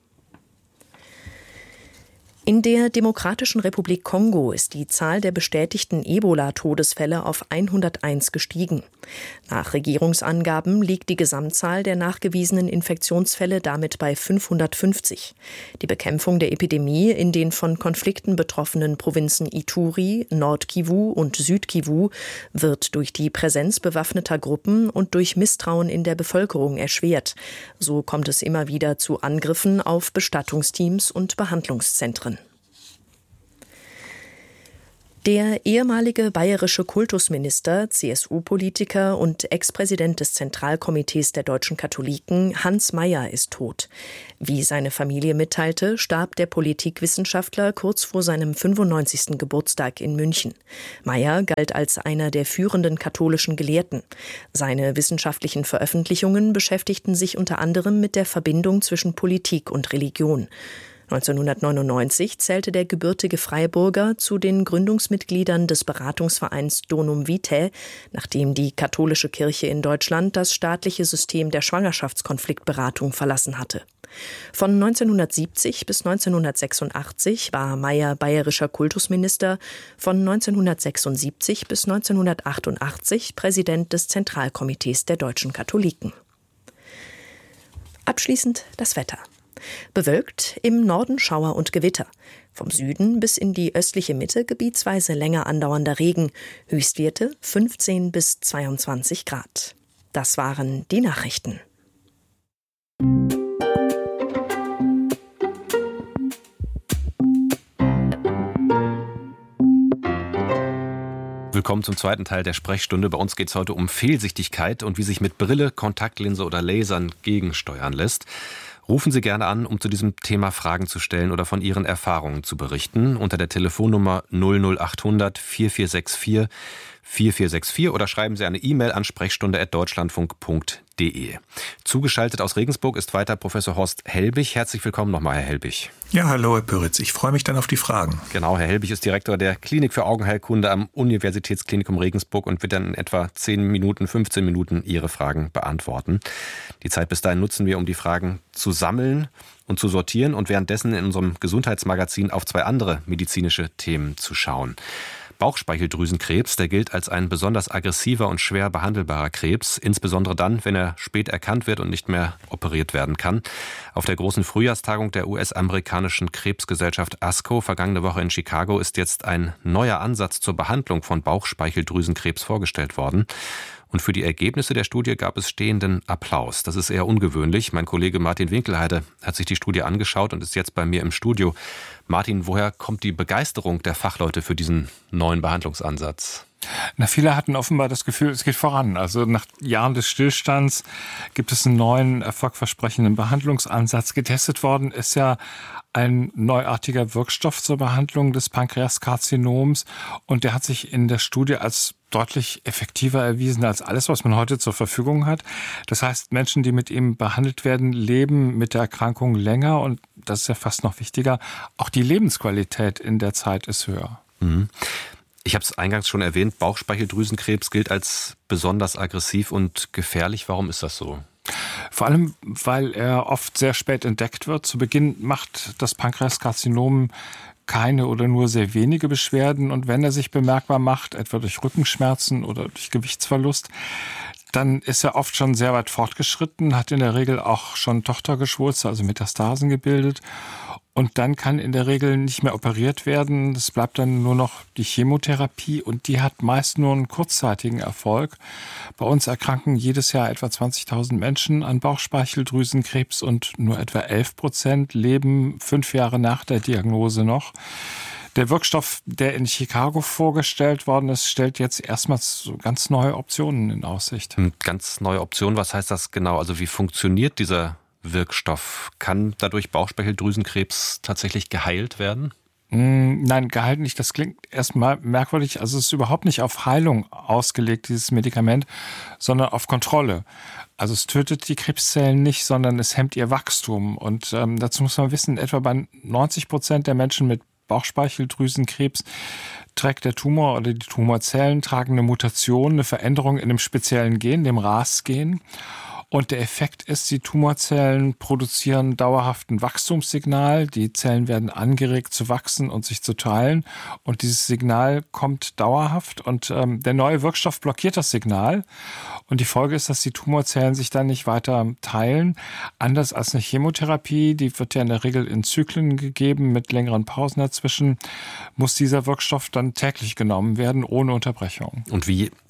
In der Demokratischen Republik Kongo ist die Zahl der bestätigten Ebola-Todesfälle auf 101 gestiegen. Nach Regierungsangaben liegt die Gesamtzahl der nachgewiesenen Infektionsfälle damit bei 550. Die Bekämpfung der Epidemie in den von Konflikten betroffenen Provinzen Ituri, Nord-Kivu und Süd-Kivu wird durch die Präsenz bewaffneter Gruppen und durch Misstrauen in der Bevölkerung erschwert. So kommt es immer wieder zu Angriffen auf Bestattungsteams und Behandlungszentren. Der ehemalige bayerische Kultusminister, CSU-Politiker und Ex-Präsident des Zentralkomitees der deutschen Katholiken, Hans Mayer, ist tot. Wie seine Familie mitteilte, starb der Politikwissenschaftler kurz vor seinem 95. Geburtstag in München. Mayer galt als einer der führenden katholischen Gelehrten. Seine wissenschaftlichen Veröffentlichungen beschäftigten sich unter anderem mit der Verbindung zwischen Politik und Religion. 1999 zählte der gebürtige Freiburger zu den Gründungsmitgliedern des Beratungsvereins Donum Vitae, nachdem die katholische Kirche in Deutschland das staatliche System der Schwangerschaftskonfliktberatung verlassen hatte. Von 1970 bis 1986 war Mayer bayerischer Kultusminister, von 1976 bis 1988 Präsident des Zentralkomitees der deutschen Katholiken. Abschließend das Wetter. Bewölkt, im Norden Schauer und Gewitter. Vom Süden bis in die östliche Mitte gebietsweise länger andauernder Regen. Höchstwerte 15 bis 22 Grad. Das waren die Nachrichten. Willkommen zum zweiten Teil der Sprechstunde. Bei uns geht es heute um Fehlsichtigkeit und wie sich mit Brille, Kontaktlinse oder Lasern gegensteuern lässt. Rufen Sie gerne an, um zu diesem Thema Fragen zu stellen oder von Ihren Erfahrungen zu berichten, unter der Telefonnummer 00800 4464 4464 oder schreiben Sie eine E-Mail an sprechstunde@deutschlandfunk.de. Zugeschaltet aus Regensburg ist weiter Professor Horst Helbig. Herzlich willkommen nochmal, Herr Helbig. Ja, hallo Herr Pöritz. Ich freue mich dann auf die Fragen. Genau, Herr Helbig ist Direktor der Klinik für Augenheilkunde am Universitätsklinikum Regensburg und wird dann in etwa 15 Minuten Ihre Fragen beantworten. Die Zeit bis dahin nutzen wir, um die Fragen zu sammeln und zu sortieren und währenddessen in unserem Gesundheitsmagazin auf zwei andere medizinische Themen zu schauen. Bauchspeicheldrüsenkrebs, der gilt als ein besonders aggressiver und schwer behandelbarer Krebs, insbesondere dann, wenn er spät erkannt wird und nicht mehr operiert werden kann. Auf der großen Frühjahrstagung der US-amerikanischen Krebsgesellschaft ASCO vergangene Woche in Chicago ist jetzt ein neuer Ansatz zur Behandlung von Bauchspeicheldrüsenkrebs vorgestellt worden. Und für die Ergebnisse der Studie gab es stehenden Applaus. Das ist eher ungewöhnlich. Mein Kollege Martin Winkelheide hat sich die Studie angeschaut und ist jetzt bei mir im Studio. Martin, woher kommt die Begeisterung der Fachleute für diesen neuen Behandlungsansatz? Na, viele hatten offenbar das Gefühl, es geht voran. Also nach Jahren des Stillstands gibt es einen neuen, erfolgversprechenden Behandlungsansatz. Getestet worden ist ja ein neuartiger Wirkstoff zur Behandlung des Pankreaskarzinoms und der hat sich in der Studie als deutlich effektiver erwiesen als alles, was man heute zur Verfügung hat. Das heißt, Menschen, die mit ihm behandelt werden, leben mit der Erkrankung länger und das ist ja fast noch wichtiger, auch die Lebensqualität in der Zeit ist höher. Mhm. Ich habe es eingangs schon erwähnt, Bauchspeicheldrüsenkrebs gilt als besonders aggressiv und gefährlich. Warum ist das so? Vor allem, weil er oft sehr spät entdeckt wird. Zu Beginn macht das Pankreaskarzinom keine oder nur sehr wenige Beschwerden. Und wenn er sich bemerkbar macht, etwa durch Rückenschmerzen oder durch Gewichtsverlust, dann ist er oft schon sehr weit fortgeschritten, hat in der Regel auch schon Tochtergeschwulste, also Metastasen gebildet. Und dann kann in der Regel nicht mehr operiert werden. Es bleibt dann nur noch die Chemotherapie und die hat meist nur einen kurzzeitigen Erfolg. Bei uns erkranken jedes Jahr etwa 20.000 Menschen an Bauchspeicheldrüsenkrebs und nur etwa 11% leben 5 Jahre nach der Diagnose noch. Der Wirkstoff, der in Chicago vorgestellt worden ist, stellt jetzt erstmals so ganz neue Optionen in Aussicht. Ganz neue Optionen, was heißt das genau? Also wie funktioniert dieser Wirkstoff? Kann dadurch Bauchspeicheldrüsenkrebs tatsächlich geheilt werden? Nein, geheilt nicht. Das klingt erstmal merkwürdig. Also es ist überhaupt nicht auf Heilung ausgelegt, dieses Medikament, sondern auf Kontrolle. Also es tötet die Krebszellen nicht, sondern es hemmt ihr Wachstum. Und dazu muss man wissen, etwa bei 90% der Menschen mit Bauchspeicheldrüsenkrebs trägt der Tumor oder die Tumorzellen tragen eine Mutation, eine Veränderung in einem speziellen Gen, dem RAS-Gen. Und der Effekt ist, die Tumorzellen produzieren dauerhaft ein Wachstumssignal. Die Zellen werden angeregt zu wachsen und sich zu teilen. Und dieses Signal kommt dauerhaft. Und der neue Wirkstoff blockiert das Signal. Und die Folge ist, dass die Tumorzellen sich dann nicht weiter teilen. Anders als eine Chemotherapie, die wird ja in der Regel in Zyklen gegeben mit längeren Pausen dazwischen, muss dieser Wirkstoff dann täglich genommen werden, ohne Unterbrechung. Und wie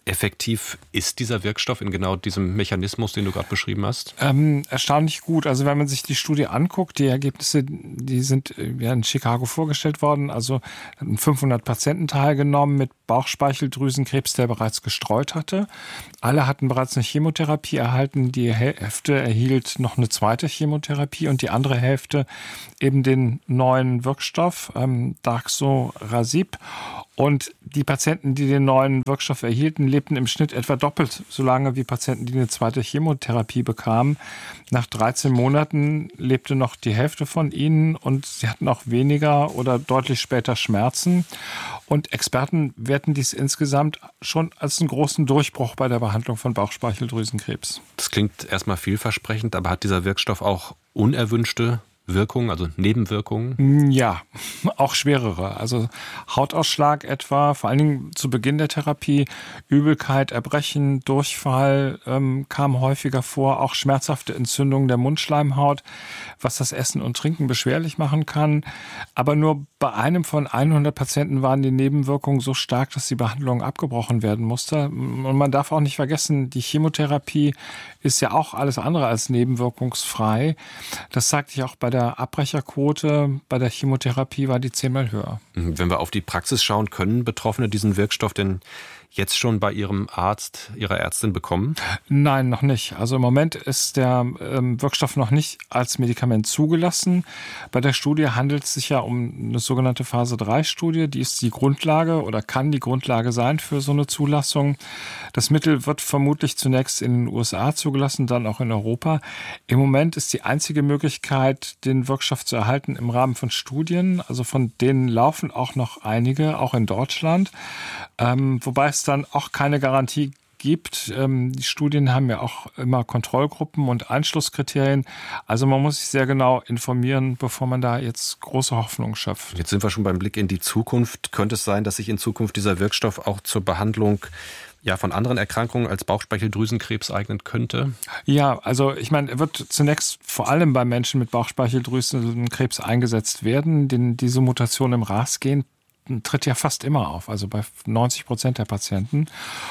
effektiv ist dieser Wirkstoff in genau diesem Mechanismus, den du gerade beschrieben hast? Erstaunlich gut. Also wenn man sich die Studie anguckt, die Ergebnisse, die sind in Chicago vorgestellt worden. Also 500 Patienten teilgenommen mit Bauchspeicheldrüsenkrebs, der bereits gestreut hatte. Alle hatten bereits eine Chemotherapie erhalten. Die Hälfte erhielt noch eine zweite Chemotherapie und die andere Hälfte eben den neuen Wirkstoff, Daraxonrasib. Und die Patienten, die den neuen Wirkstoff erhielten, lebten im Schnitt etwa doppelt so lange wie Patienten, die eine zweite Chemotherapie bekamen. Nach 13 Monaten lebte noch die Hälfte von ihnen und sie hatten auch weniger oder deutlich später Schmerzen. Und Experten werten dies insgesamt schon als einen großen Durchbruch bei der Behandlung von Bauchspeicheldrüsenkrebs. Das klingt erstmal vielversprechend, aber hat dieser Wirkstoff auch unerwünschte Wirkungen, also Nebenwirkungen? Ja, auch schwerere. Also Hautausschlag etwa, vor allen Dingen zu Beginn der Therapie, Übelkeit, Erbrechen, Durchfall kam häufiger vor, auch schmerzhafte Entzündungen der Mundschleimhaut, was das Essen und Trinken beschwerlich machen kann. Aber nur bei einem von 100 Patienten waren die Nebenwirkungen so stark, dass die Behandlung abgebrochen werden musste. Und man darf auch nicht vergessen, die Chemotherapie ist ja auch alles andere als nebenwirkungsfrei. Das sagte ich auch bei der Abbrecherquote. Bei der Chemotherapie war die 10-mal höher. Wenn wir auf die Praxis schauen, können Betroffene diesen Wirkstoff denn jetzt schon bei ihrem Arzt, ihrer Ärztin bekommen? Nein, noch nicht. Also im Moment ist der Wirkstoff noch nicht als Medikament zugelassen. Bei der Studie handelt es sich ja um eine sogenannte Phase-3-Studie. Die ist die Grundlage oder kann die Grundlage sein für so eine Zulassung. Das Mittel wird vermutlich zunächst in den USA zugelassen, dann auch in Europa. Im Moment ist die einzige Möglichkeit, den Wirkstoff zu erhalten im Rahmen von Studien. Also von denen laufen auch noch einige, auch in Deutschland. Wobei es dann auch keine Garantie gibt. Die Studien haben ja auch immer Kontrollgruppen und Einschlusskriterien. Also man muss sich sehr genau informieren, bevor man da jetzt große Hoffnung schöpft. Jetzt sind wir schon beim Blick in die Zukunft. Könnte es sein, dass sich in Zukunft dieser Wirkstoff auch zur Behandlung von anderen Erkrankungen als Bauchspeicheldrüsenkrebs eignen könnte? Ja, also ich meine, er wird zunächst vor allem bei Menschen mit Bauchspeicheldrüsenkrebs eingesetzt werden. Diese Mutation im RAS-Gen tritt ja fast immer auf, also bei 90% der Patienten.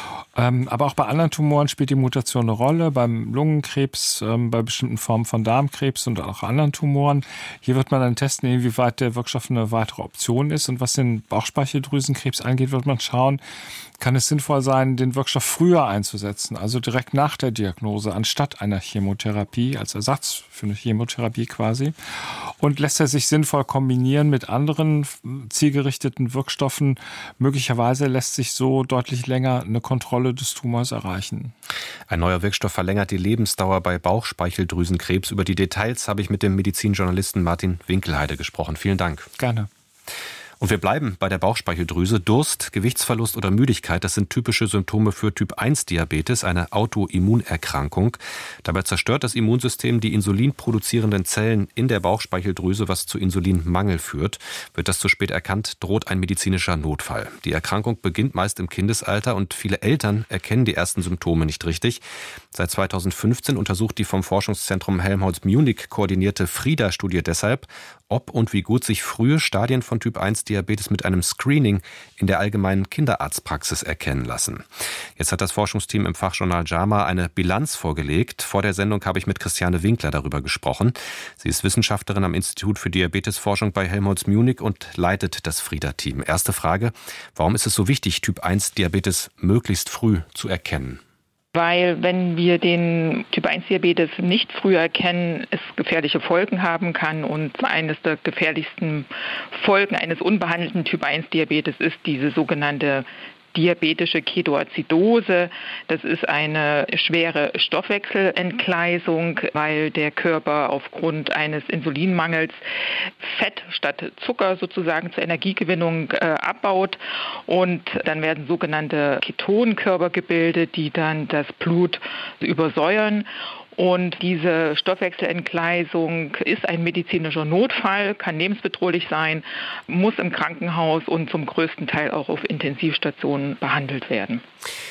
Aber auch bei anderen Tumoren spielt die Mutation eine Rolle, beim Lungenkrebs, bei bestimmten Formen von Darmkrebs und auch anderen Tumoren. Hier wird man dann testen, inwieweit der Wirkstoff eine weitere Option ist. Und was den Bauchspeicheldrüsenkrebs angeht, wird man schauen, kann es sinnvoll sein, den Wirkstoff früher einzusetzen, also direkt nach der Diagnose, anstatt einer Chemotherapie, als Ersatz für eine Chemotherapie quasi. Und lässt er sich sinnvoll kombinieren mit anderen zielgerichteten Wirkstoffen. Möglicherweise lässt sich so deutlich länger eine Kontrolle des Tumors erreichen. Ein neuer Wirkstoff verlängert die Lebensdauer bei Bauchspeicheldrüsenkrebs. Über die Details habe ich mit dem Medizinjournalisten Martin Winkelheide gesprochen. Vielen Dank. Gerne. Und wir bleiben bei der Bauchspeicheldrüse. Durst, Gewichtsverlust oder Müdigkeit, das sind typische Symptome für Typ-1-Diabetes, eine Autoimmunerkrankung. Dabei zerstört das Immunsystem die insulinproduzierenden Zellen in der Bauchspeicheldrüse, was zu Insulinmangel führt. Wird das zu spät erkannt, droht ein medizinischer Notfall. Die Erkrankung beginnt meist im Kindesalter und viele Eltern erkennen die ersten Symptome nicht richtig. Seit 2015 untersucht die vom Forschungszentrum Helmholtz-Munich koordinierte FRIDA-Studie deshalb, ob und wie gut sich frühe Stadien von Typ-1-Diabetes mit einem Screening in der allgemeinen Kinderarztpraxis erkennen lassen. Jetzt hat das Forschungsteam im Fachjournal JAMA eine Bilanz vorgelegt. Vor der Sendung habe ich mit Christiane Winkler darüber gesprochen. Sie ist Wissenschaftlerin am Institut für Diabetesforschung bei Helmholtz-Munich und leitet das FRIDA-Team. Erste Frage: Warum ist es so wichtig, Typ-1-Diabetes möglichst früh zu erkennen? Weil wenn wir den Typ-1-Diabetes nicht früh erkennen, es gefährliche Folgen haben kann. Und eines der gefährlichsten Folgen eines unbehandelten Typ-1-Diabetes ist diese sogenannte diabetische Ketoazidose. Das ist eine schwere Stoffwechselentgleisung, weil der Körper aufgrund eines Insulinmangels Fett statt Zucker sozusagen zur Energiegewinnung abbaut. Und dann werden sogenannte Ketonkörper gebildet, die dann das Blut übersäuern. Und diese Stoffwechselentgleisung ist ein medizinischer Notfall, kann lebensbedrohlich sein, muss im Krankenhaus und zum größten Teil auch auf Intensivstationen behandelt werden.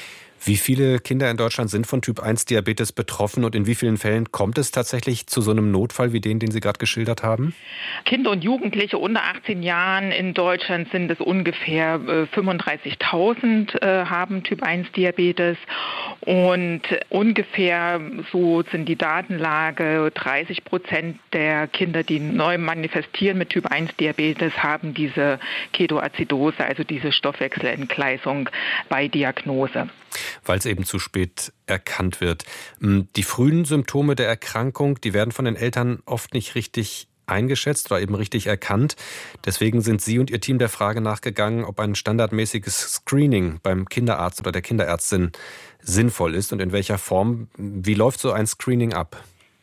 Wie viele Kinder in Deutschland sind von Typ-1-Diabetes betroffen und in wie vielen Fällen kommt es tatsächlich zu so einem Notfall wie den Sie gerade geschildert haben? Kinder und Jugendliche unter 18 Jahren in Deutschland sind es ungefähr 35.000 haben Typ-1-Diabetes und ungefähr, so sind die Datenlage, 30% der Kinder, die neu manifestieren mit Typ-1-Diabetes, haben diese Ketoazidose, also diese Stoffwechselentgleisung bei Diagnose. Weil es eben zu spät erkannt wird. Die frühen Symptome der Erkrankung, die werden von den Eltern oft nicht richtig eingeschätzt oder eben richtig erkannt. Deswegen sind Sie und Ihr Team der Frage nachgegangen, ob ein standardmäßiges Screening beim Kinderarzt oder der Kinderärztin sinnvoll ist und in welcher Form. Wie läuft so ein Screening ab?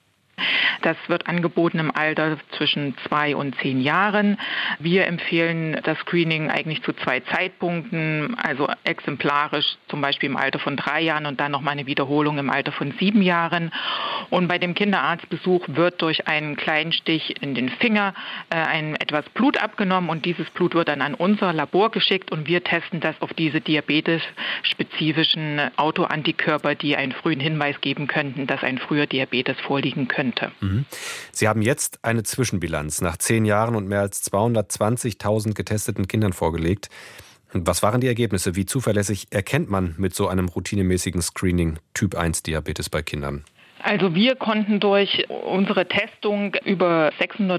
Das wird angeboten im Alter zwischen 2 und 10 Jahren. Wir empfehlen das Screening eigentlich zu 2 Zeitpunkten, also exemplarisch zum Beispiel im Alter von 3 Jahren und dann nochmal eine Wiederholung im Alter von 7 Jahren. Und bei dem Kinderarztbesuch wird durch einen kleinen Stich in den Finger etwas Blut abgenommen und dieses Blut wird dann an unser Labor geschickt und wir testen das auf diese diabetes-spezifischen Autoantikörper, die einen frühen Hinweis geben könnten, dass ein früher Diabetes vorliegen könnte. Sie haben jetzt eine Zwischenbilanz nach 10 Jahren und mehr als 220.000 getesteten Kindern vorgelegt. Was waren die Ergebnisse? Wie zuverlässig erkennt man mit so einem routinemäßigen Screening Typ-1-Diabetes bei Kindern? Also wir konnten durch unsere Testung über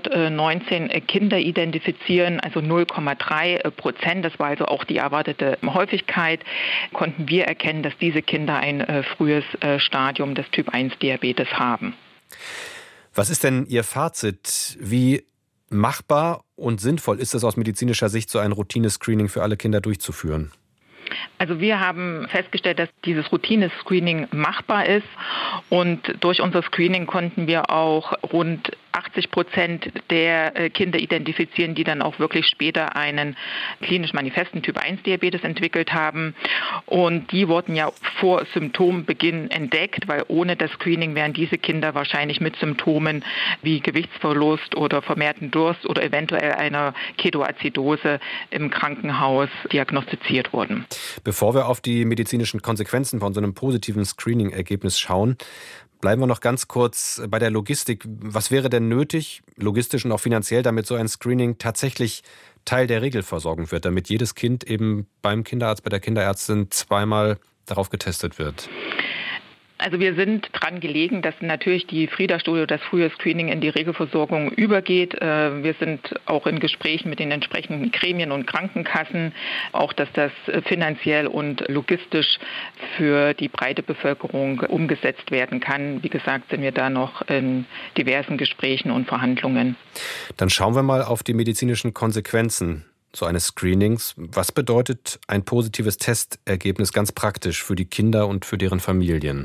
619 Kinder identifizieren, also 0,3%. Das war also auch die erwartete Häufigkeit. Konnten wir erkennen, dass diese Kinder ein frühes Stadium des Typ-1-Diabetes haben. Was ist denn Ihr Fazit? Wie machbar und sinnvoll ist es aus medizinischer Sicht, so ein Routine-Screening für alle Kinder durchzuführen? Also wir haben festgestellt, dass dieses Routine-Screening machbar ist und durch unser Screening konnten wir auch rund 80% der Kinder identifizieren, die dann auch wirklich später einen klinisch manifesten Typ-1-Diabetes entwickelt haben. Und die wurden ja vor Symptombeginn entdeckt, weil ohne das Screening wären diese Kinder wahrscheinlich mit Symptomen wie Gewichtsverlust oder vermehrten Durst oder eventuell einer Ketoazidose im Krankenhaus diagnostiziert worden. Bevor wir auf die medizinischen Konsequenzen von so einem positiven Screening-Ergebnis schauen, bleiben wir noch ganz kurz bei der Logistik. Was wäre denn nötig, logistisch und auch finanziell, damit so ein Screening tatsächlich Teil der Regelversorgung wird, damit jedes Kind eben beim Kinderarzt, bei der Kinderärztin zweimal darauf getestet wird? Also wir sind dran gelegen, dass natürlich die Frida-Studie, das frühe Screening in die Regelversorgung übergeht. Wir sind auch in Gesprächen mit den entsprechenden Gremien und Krankenkassen, auch dass das finanziell und logistisch für die breite Bevölkerung umgesetzt werden kann. Wie gesagt, sind wir da noch in diversen Gesprächen und Verhandlungen. Dann schauen wir mal auf die medizinischen Konsequenzen so eines Screenings. Was bedeutet ein positives Testergebnis ganz praktisch für die Kinder und für deren Familien?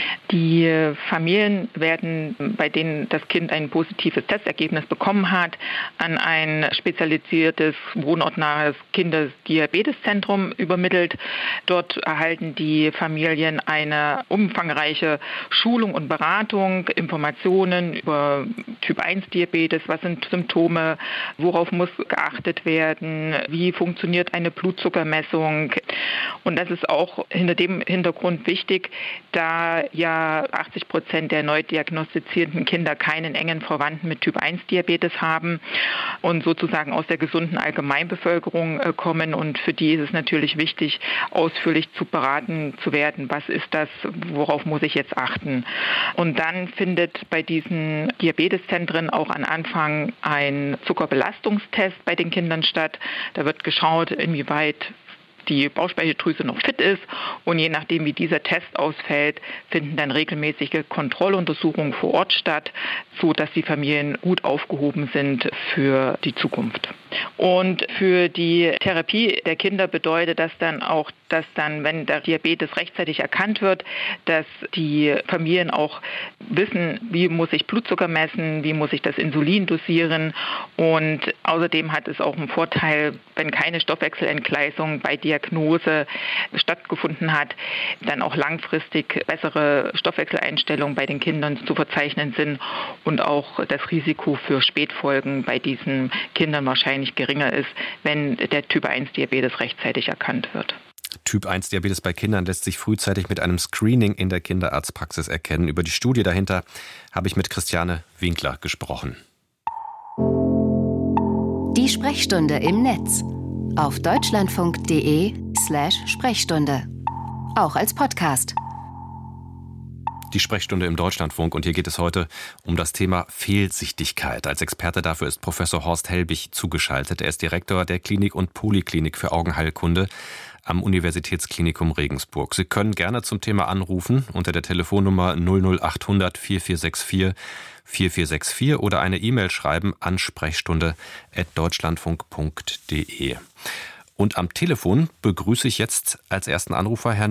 Die Familien werden, bei denen das Kind ein positives Testergebnis bekommen hat, an ein spezialisiertes, wohnortnahes Kinderdiabeteszentrum übermittelt. Dort erhalten die Familien eine umfangreiche Schulung und Beratung, Informationen über Typ-1-Diabetes, was sind Symptome, worauf muss geachtet werden, wie funktioniert eine Blutzuckermessung. Und das ist auch hinter dem Hintergrund wichtig, da ja 80% der neu diagnostizierten Kinder keinen engen Verwandten mit Typ-1-Diabetes haben und sozusagen aus der gesunden Allgemeinbevölkerung kommen. Und für die ist es natürlich wichtig, ausführlich zu beraten zu werden. Was ist das? Worauf muss ich jetzt achten? Und dann findet bei diesen Diabeteszentren auch am Anfang ein Zuckerbelastungstest bei den Kindern statt. Da wird geschaut, inwieweit die Bauchspeicheldrüse noch fit ist und je nachdem, wie dieser Test ausfällt, finden dann regelmäßige Kontrolluntersuchungen vor Ort statt, so dass die Familien gut aufgehoben sind für die Zukunft. Und für die Therapie der Kinder bedeutet das dann auch, dass dann, wenn der Diabetes rechtzeitig erkannt wird, dass die Familien auch wissen, wie muss ich Blutzucker messen, wie muss ich das Insulin dosieren und außerdem hat es auch einen Vorteil, wenn keine Stoffwechselentgleisung bei Diagnose stattgefunden hat, dann auch langfristig bessere Stoffwechseleinstellungen bei den Kindern zu verzeichnen sind und auch das Risiko für Spätfolgen bei diesen Kindern wahrscheinlich geringer ist, wenn der Typ-1-Diabetes rechtzeitig erkannt wird. Typ-1-Diabetes bei Kindern lässt sich frühzeitig mit einem Screening in der Kinderarztpraxis erkennen. Über die Studie dahinter habe ich mit Christiane Winkler gesprochen. Die Sprechstunde im Netz auf deutschlandfunk.de/Sprechstunde. Auch als Podcast. Die Sprechstunde im Deutschlandfunk, und hier geht es heute um das Thema Fehlsichtigkeit. Als Experte dafür ist Professor Horst Helbig zugeschaltet. Er ist Direktor der Klinik und Poliklinik für Augenheilkunde am Universitätsklinikum Regensburg. Sie können gerne zum Thema anrufen unter der Telefonnummer 00800 4464 4464 oder eine E-Mail schreiben an sprechstunde@deutschlandfunk.de. Und am Telefon begrüße ich jetzt als ersten Anrufer Herrn